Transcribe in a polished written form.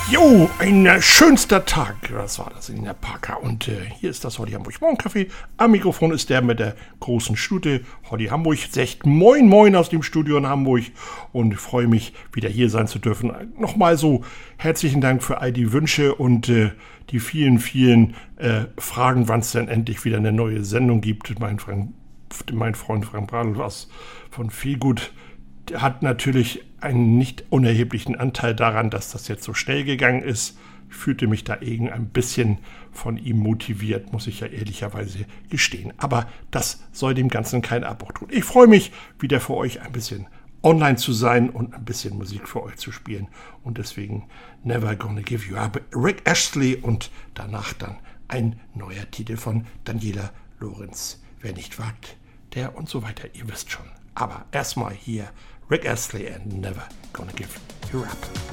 Jo, ein schönster Tag, das war das in der Parker. Und hier ist das Holly Hamburg Morgencafé. Am Mikrofon ist der mit der großen Stute. Holly Hamburg sagt Moin Moin aus dem Studio in Hamburg und freue mich, wieder hier sein zu dürfen. Nochmal so herzlichen Dank für all die Wünsche und die vielen Fragen, wann es denn endlich wieder eine neue Sendung gibt. Mein Freund Frank Bradl was von Feelgood hat natürlich einen nicht unerheblichen Anteil daran, dass das jetzt so schnell gegangen ist. Ich fühlte mich da ein bisschen von ihm motiviert, muss ich ja ehrlicherweise gestehen. Aber das soll dem Ganzen keinen Abbruch tun. Ich freue mich, wieder für euch ein bisschen online zu sein und ein bisschen Musik für euch zu spielen. Und deswegen Never Gonna Give You Up, Rick Astley und danach dann ein neuer Titel von Daniela Lorenz. Wer nicht wagt, der und so weiter, ihr wisst schon. Aber erstmal hier Rick Astley and Never Gonna Give You Up.